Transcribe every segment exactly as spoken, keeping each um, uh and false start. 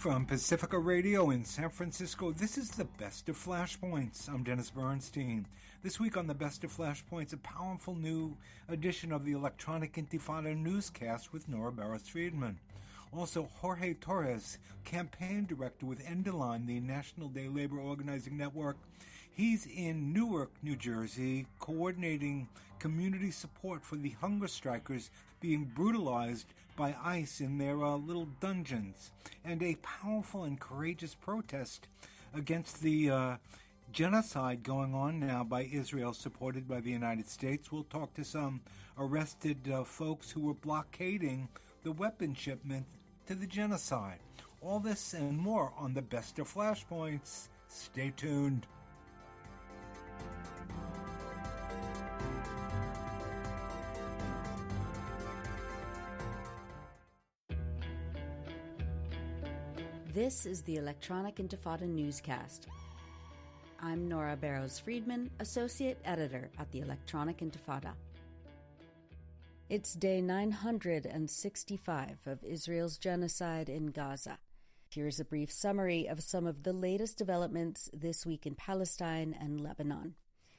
From Pacifica Radio in San Francisco, this is the Best of Flashpoints. I'm Dennis Bernstein. This week on the Best of Flashpoints, a powerful new edition of the Electronic Intifada newscast with Nora Barros-Friedman. Also, Jorge Torres, campaign director with Enderline, the National Day Labor Organizing Network. He's in Newark, New Jersey, coordinating community support for the hunger strikers being brutalized by ICE in their uh, little dungeons, and a powerful and courageous protest against the uh, genocide going on now by Israel, supported by the United States. We'll talk to some arrested uh, folks who were blockading the weapon shipment to the genocide. All this and more on the Best of Flashpoints. Stay tuned. This is the Electronic Intifada newscast. I'm Nora Barros-Friedman, Associate Editor at the Electronic Intifada. It's day nine hundred sixty-five of Israel's genocide in Gaza. Here's a brief summary of some of the latest developments this week in Palestine and Lebanon.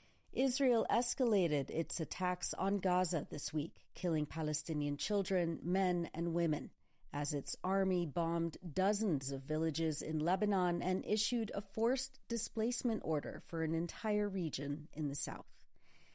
Israel escalated its attacks on Gaza this week, killing Palestinian children, men, and women, as its army bombed dozens of villages in Lebanon and issued a forced displacement order for an entire region in the south.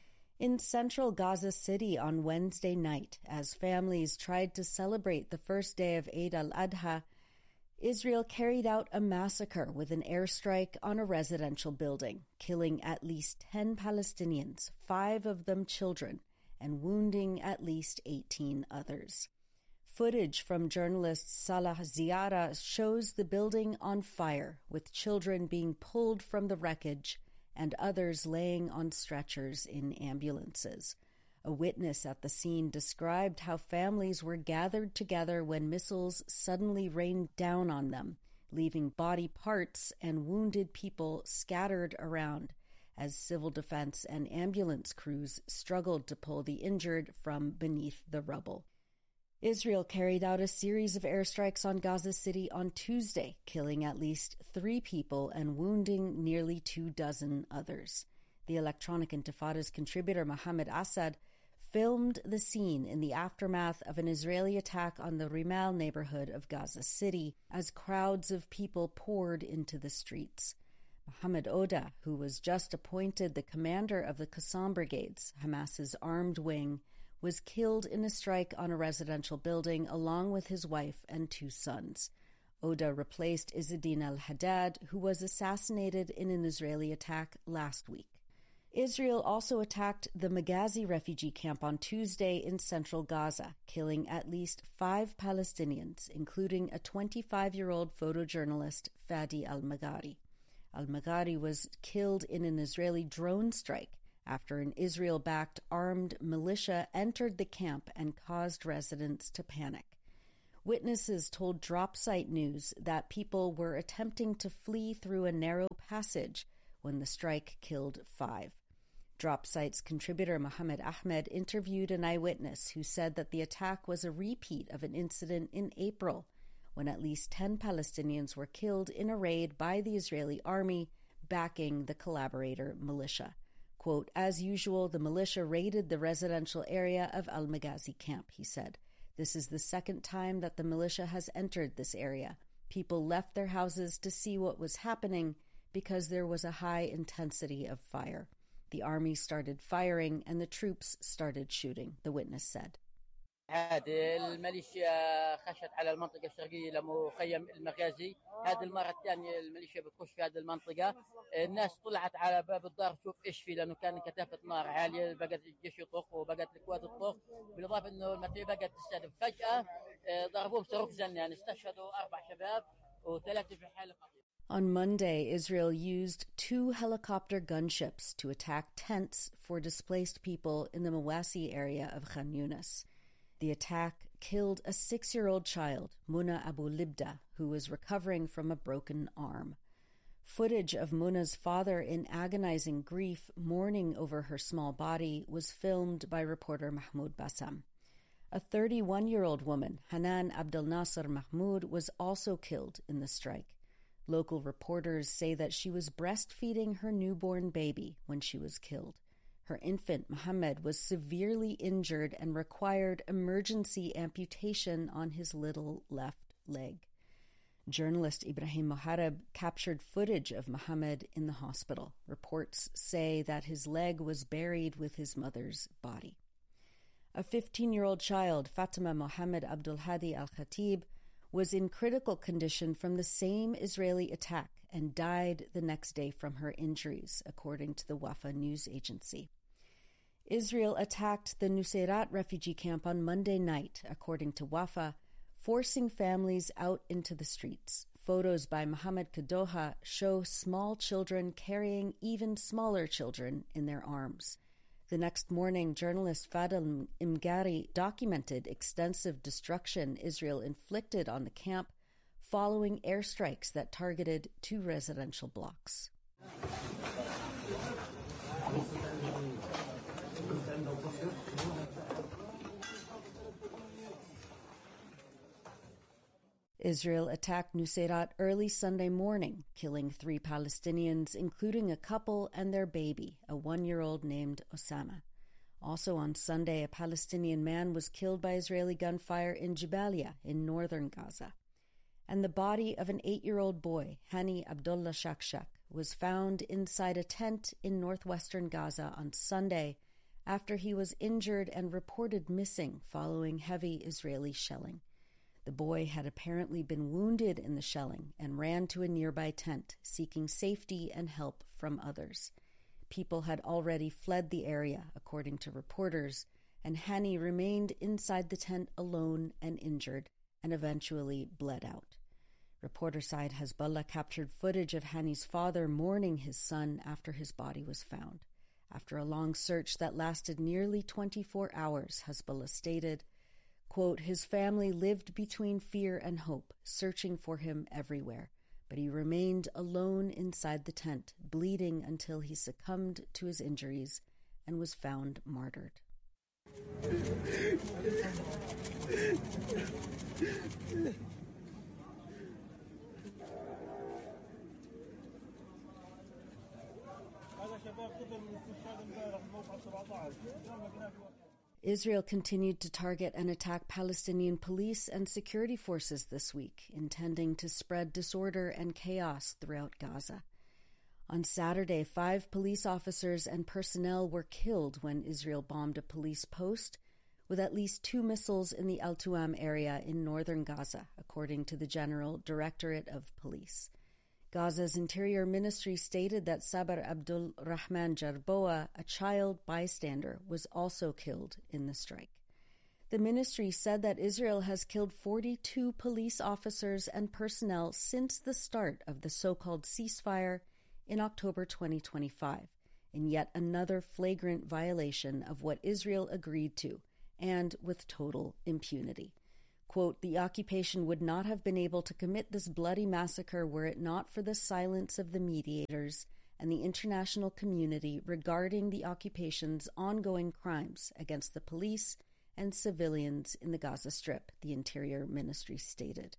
In central Gaza City on Wednesday night, as families tried to celebrate the first day of Eid al-Adha, Israel carried out a massacre with an airstrike on a residential building, killing at least ten Palestinians, five of them children, and wounding at least eighteen others. Footage from journalist Salah Ziara shows the building on fire, with children being pulled from the wreckage and others laying on stretchers in ambulances. A witness at the scene described how families were gathered together when missiles suddenly rained down on them, leaving body parts and wounded people scattered around as civil defense and ambulance crews struggled to pull the injured from beneath the rubble. Israel carried out a series of airstrikes on Gaza City on Tuesday, killing at least three people and wounding nearly two dozen others. The Electronic Intifada's contributor Mohammed Assad filmed the scene in the aftermath of an Israeli attack on the Rimal neighborhood of Gaza City as crowds of people poured into the streets. Mohammed Oda, who was just appointed the commander of the Qassam Brigades, Hamas's armed wing, was killed in a strike on a residential building along with his wife and two sons. Oda replaced Izzeddin al-Haddad, who was assassinated in an Israeli attack last week. Israel also attacked the Maghazi refugee camp on Tuesday in central Gaza, killing at least five Palestinians, including a twenty-five-year-old photojournalist, Fadi al-Maghari. Al-Maghari was killed in an Israeli drone strike after an Israel-backed armed militia entered the camp and caused residents to panic. Witnesses told Dropsite News that people were attempting to flee through a narrow passage when the strike killed five. Dropsite's contributor Mohammed Ahmed interviewed an eyewitness who said that the attack was a repeat of an incident in April, when at least ten Palestinians were killed in a raid by the Israeli army backing the collaborator militia. Quote, as usual, the militia raided the residential area of Al-Maghazi camp, he said. This is the second time that the militia has entered this area. People left their houses to see what was happening because there was a high intensity of fire. The army started firing and the troops started shooting, the witness said. هذه الميليشيا خشت على المنطقة الشرقية لمخيم المغازي. هذه المرة الثانية الميليشيا بتخش في هذه المنطقة. الناس طلعت على باب الدار تشوف إيش فيه لأنه كان كثافة نار عالية. بقت الجيش يطخ وبقت القوات تطخ. بالإضافة إنه المدفعية بقت تستهدف. فجأة ضربوهم صاروخ زن يعني استشهدوا أربع شباب وثلاثة في حالة خطيرة. On Monday, Israel used two helicopter gunships to attack tents for displaced people in the Mawasi area of Khan Yunis. The attack killed a six-year-old child, Muna Abu Libda, who was recovering from a broken arm. Footage of Muna's father in agonizing grief, mourning over her small body, was filmed by reporter Mahmoud Bassam. A thirty-one-year-old woman, Hanan Abdel Nasser Mahmoud, was also killed in the strike. Local reporters say that she was breastfeeding her newborn baby when she was killed. Her infant, Mohammed, was severely injured and required emergency amputation on his little left leg. Journalist Ibrahim Mohareb captured footage of Mohammed in the hospital. Reports say that his leg was buried with his mother's body. A fifteen-year-old child, Fatima Mohammed Abdul Hadi Al-Khatib, was in critical condition from the same Israeli attack and died the next day from her injuries, according to the Wafa news agency. Israel attacked the Nuseirat refugee camp on Monday night, according to Wafa, forcing families out into the streets. Photos by Mohammed Kadoha show small children carrying even smaller children in their arms. The next morning, journalist Fadel Imgari documented extensive destruction Israel inflicted on the camp following airstrikes that targeted two residential blocks. Israel attacked Nuseirat early Sunday morning, killing three Palestinians, including a couple and their baby, a one-year-old named Osama. Also on Sunday, a Palestinian man was killed by Israeli gunfire in Jabalia in northern Gaza. And the body of an eight-year-old boy, Hani Abdullah Shakshak, was found inside a tent in northwestern Gaza on Sunday after he was injured and reported missing following heavy Israeli shelling. The boy had apparently been wounded in the shelling and ran to a nearby tent, seeking safety and help from others. People had already fled the area, according to reporters, and Hani remained inside the tent alone and injured, and eventually bled out. Reporter Said Hezbollah captured footage of Hani's father mourning his son after his body was found. After a long search that lasted nearly twenty-four hours, Hezbollah stated, quote, his family lived between fear and hope, searching for him everywhere, but he remained alone inside the tent, bleeding until he succumbed to his injuries and was found martyred. Israel continued to target and attack Palestinian police and security forces this week, intending to spread disorder and chaos throughout Gaza. On Saturday, five police officers and personnel were killed when Israel bombed a police post with at least two missiles in the Al-Tuam area in northern Gaza, according to the General Directorate of Police. Gaza's Interior Ministry stated that Sabar Abdul Rahman Jarboa, a child bystander, was also killed in the strike. The ministry said that Israel has killed forty-two police officers and personnel since the start of the so-called ceasefire in October twenty twenty-five, in yet another flagrant violation of what Israel agreed to, and with total impunity. Quote, the occupation would not have been able to commit this bloody massacre were it not for the silence of the mediators and the international community regarding the occupation's ongoing crimes against the police and civilians in the Gaza Strip, the Interior Ministry stated.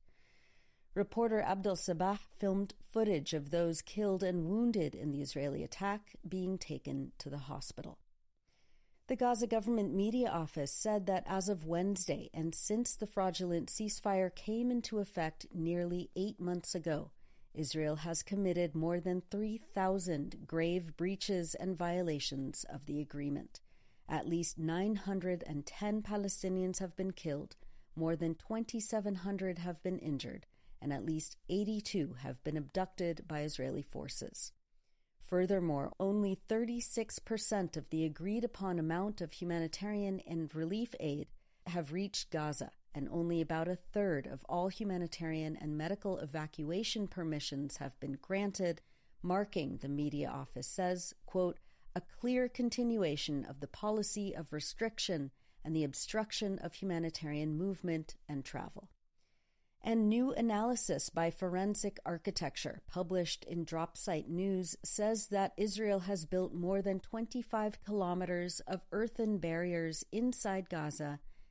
Reporter Abdel Sabah filmed footage of those killed and wounded in the Israeli attack being taken to the hospital. The Gaza government media office said that as of Wednesday, and since the fraudulent ceasefire came into effect nearly eight months ago, Israel has committed more than three thousand grave breaches and violations of the agreement. At least nine hundred ten Palestinians have been killed, more than twenty-seven hundred have been injured, and at least eighty-two have been abducted by Israeli forces. Furthermore, only thirty-six percent of the agreed-upon amount of humanitarian and relief aid have reached Gaza, and only about a third of all humanitarian and medical evacuation permissions have been granted, marking, the media office says, quote, a clear continuation of the policy of restriction and the obstruction of humanitarian movement and travel. And new analysis by Forensic Architecture, published in Dropsite News, says that Israel has built more than twenty-five kilometers of earthen barriers inside Gaza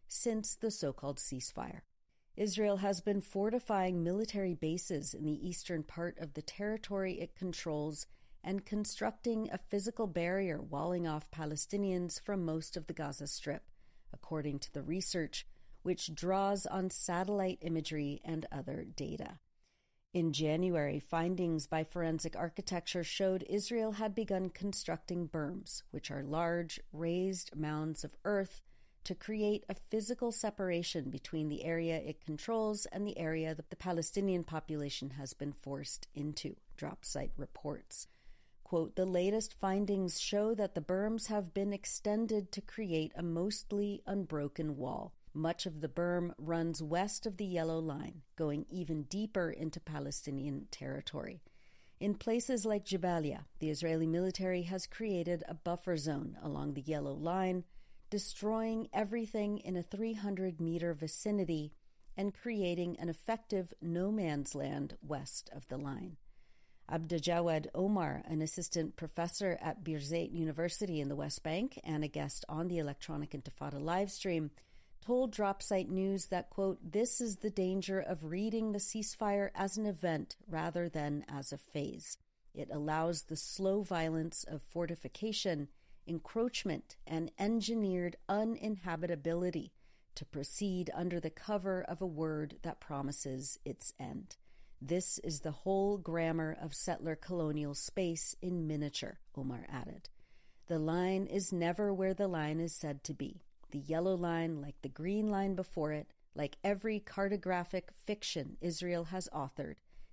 since the so-called ceasefire. Israel has been fortifying military bases in the eastern part of the territory it controls and constructing a physical barrier walling off Palestinians from most of the Gaza Strip, according to the research, which draws on satellite imagery and other data. In January, findings by Forensic Architecture showed Israel had begun constructing berms, which are large, raised mounds of earth, to create a physical separation between the area it controls and the area that the Palestinian population has been forced into, DropSite reports. Quote, the latest findings show that the berms have been extended to create a mostly unbroken wall. Much of the berm runs west of the Yellow Line, going even deeper into Palestinian territory. In places like Jabalia, the Israeli military has created a buffer zone along the Yellow Line, destroying everything in a three hundred meter vicinity and creating an effective no man's land west of the line. Abdejawad Omar, an assistant professor at Birzeit University in the West Bank and a guest on the Electronic Intifada livestream, told DropSite News that, quote, this is the danger of reading the ceasefire as an event rather than as a phase. It allows the slow violence of fortification, encroachment, and engineered uninhabitability to proceed under the cover of a word that promises its end. This is the whole grammar of settler colonial space in miniature, Omar added. The line is never where the line is said to be. The yellow line, like the green line before it, like every cartographic fiction Israel has authored,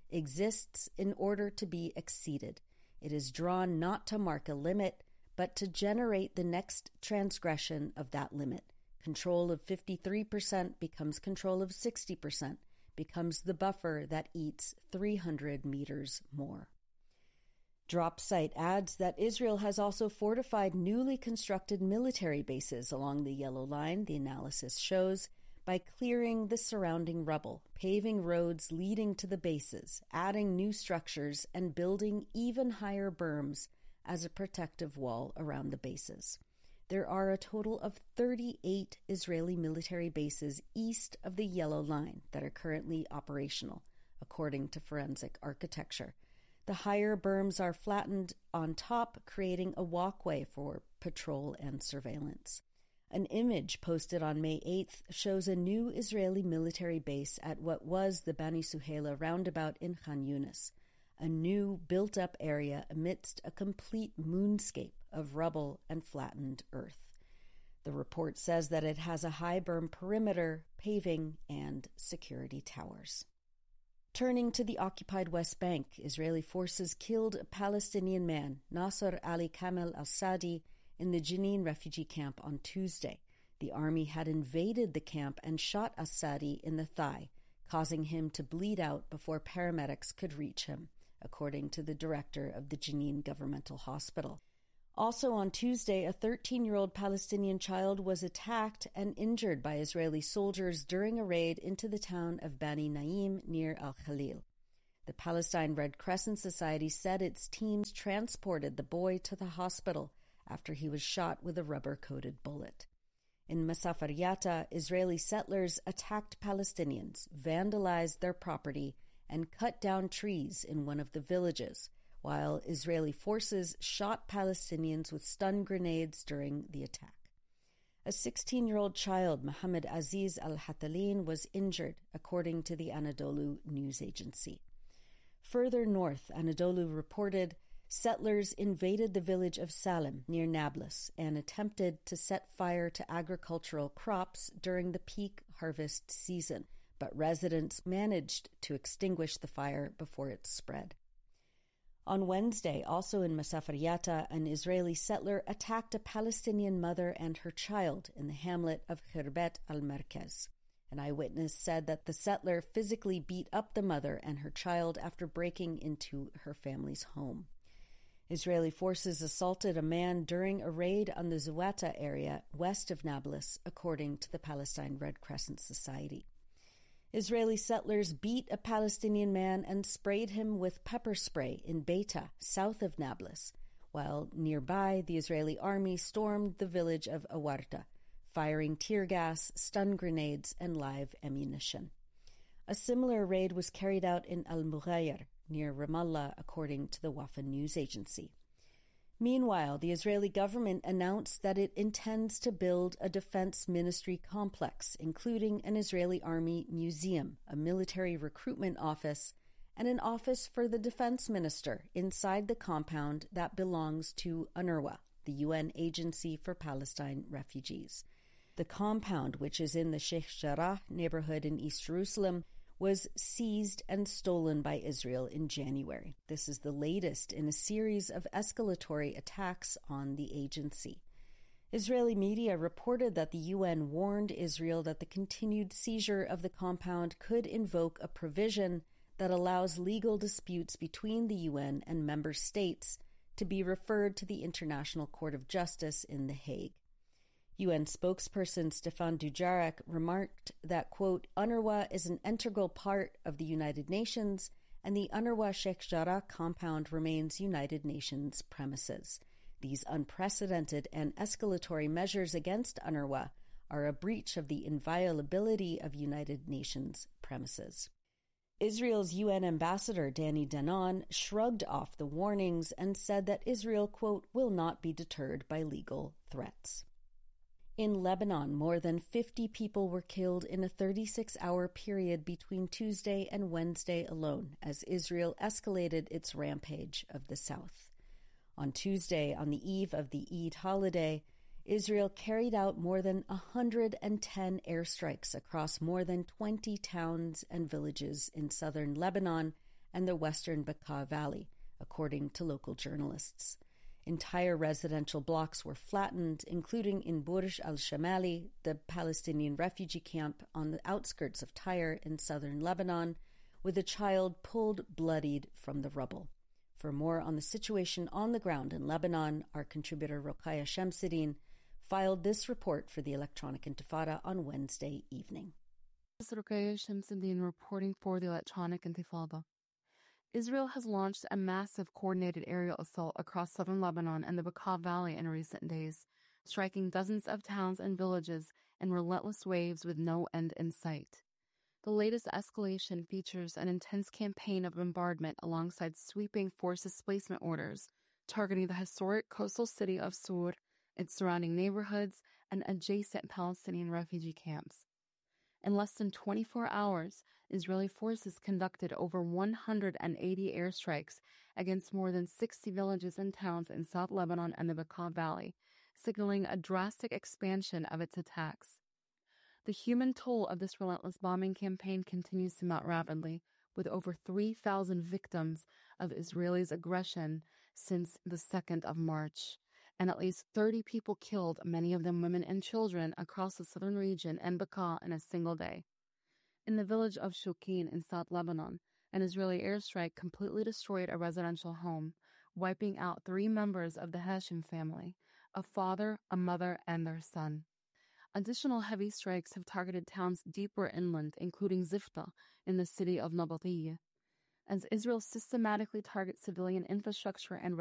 exists in order to be exceeded. It is drawn not to mark a limit, but to generate the next transgression of that limit. Control of fifty-three percent becomes control of sixty percent, becomes the buffer that eats three hundred meters more. DropSite adds that Israel has also fortified newly constructed military bases along the Yellow Line, the analysis shows, by clearing the surrounding rubble, paving roads leading to the bases, adding new structures, and building even higher berms as a protective wall around the bases. There are a total of thirty-eight Israeli military bases east of the Yellow Line that are currently operational, according to Forensic Architecture. The higher berms are flattened on top, creating a walkway for patrol and surveillance. An image posted on May eighth shows a new Israeli military base at what was the Bani Suheila roundabout in Khan Yunis, a new built-up area amidst a complete moonscape of rubble and flattened earth. The report says that it has a high berm perimeter, paving, and security towers. Turning to the occupied West Bank, Israeli forces killed a Palestinian man, Nasser Ali Kamel al-Sadi, in the Jenin refugee camp on Tuesday. The army had invaded the camp and shot al-Sadi in the thigh, causing him to bleed out before paramedics could reach him, according to the director of the Jenin Governmental Hospital. Also on Tuesday, a thirteen-year-old Palestinian child was attacked and injured by Israeli soldiers during a raid into the town of Bani Naim near Al-Khalil. The Palestine Red Crescent Society said its teams transported the boy to the hospital after he was shot with a rubber-coated bullet. In Masafar Yatta, Israeli settlers attacked Palestinians, vandalized their property, and cut down trees in one of the villages, while Israeli forces shot Palestinians with stun grenades during the attack. A sixteen-year-old child, Mohammed Aziz al-Hatalin, was injured, according to the Anadolu news agency. Further north, Anadolu reported settlers invaded the village of Salem near Nablus and attempted to set fire to agricultural crops during the peak harvest season, but residents managed to extinguish the fire before it spread. On Wednesday, also in Masafar Yatta, an Israeli settler attacked a Palestinian mother and her child in the hamlet of Khirbet al-Merkez. An eyewitness said that the settler physically beat up the mother and her child after breaking into her family's home. Israeli forces assaulted a man during a raid on the Zuwata area west of Nablus, according to the Palestine Red Crescent Society. Israeli settlers beat a Palestinian man and sprayed him with pepper spray in Beita, south of Nablus, while nearby the Israeli army stormed the village of Awarta, firing tear gas, stun grenades, and live ammunition. A similar raid was carried out in Al-Mughayr, near Ramallah, according to the Wafa news agency. Meanwhile, the Israeli government announced that it intends to build a defense ministry complex, including an Israeli army museum, a military recruitment office, and an office for the defense minister inside the compound that belongs to UNRWA, the U N Agency for Palestine Refugees. The compound, which is in the Sheikh Jarrah neighborhood in East Jerusalem, was seized and stolen by Israel in January. This is the latest in a series of escalatory attacks on the agency. Israeli media reported that the U N warned Israel that the continued seizure of the compound could invoke a provision that allows legal disputes between the U N and member states to be referred to the International Court of Justice in The Hague. U N spokesperson Stefan Dujarric remarked that, quote, UNRWA is an integral part of the United Nations, and the UNRWA Sheikh Jarrah compound remains United Nations premises. These unprecedented and escalatory measures against UNRWA are a breach of the inviolability of United Nations premises. Israel's U N ambassador, Danny Danon, shrugged off the warnings and said that Israel, quote, will not be deterred by legal threats. In Lebanon, more than fifty people were killed in a thirty-six hour period between Tuesday and Wednesday alone, as Israel escalated its rampage of the south. On Tuesday, on the eve of the Eid holiday, Israel carried out more than one hundred ten airstrikes across more than twenty towns and villages in southern Lebanon and the western Bekaa Valley, according to local journalists. Entire residential blocks were flattened, including in Burj al-Shamali, the Palestinian refugee camp on the outskirts of Tyre in southern Lebanon, with a child pulled bloodied from the rubble. For more on the situation on the ground in Lebanon, our contributor Rokhaya Shamsuddin filed this report for the Electronic Intifada on Wednesday evening. This is Rokhaya Shamsuddin reporting for the Electronic Intifada. Israel has launched a massive coordinated aerial assault across southern Lebanon and the Bekaa Valley in recent days, striking dozens of towns and villages in relentless waves with no end in sight. The latest escalation features an intense campaign of bombardment alongside sweeping force displacement orders, targeting the historic coastal city of Sur, its surrounding neighborhoods, and adjacent Palestinian refugee camps. In less than twenty-four hours, Israeli forces conducted over one hundred eighty airstrikes against more than sixty villages and towns in South Lebanon and the Bekaa Valley, signaling a drastic expansion of its attacks. The human toll of this relentless bombing campaign continues to mount rapidly, with over three thousand victims of Israelis' aggression since the second of March. And at least thirty people killed, many of them women and children, across the southern region and Bekaa in a single day. In the village of Shukin in South Lebanon, an Israeli airstrike completely destroyed a residential home, wiping out three members of the Hashim family, a father, a mother, and their son. Additional heavy strikes have targeted towns deeper inland, including Zifta in the city of Nabatiyah. As Israel systematically targets civilian infrastructure and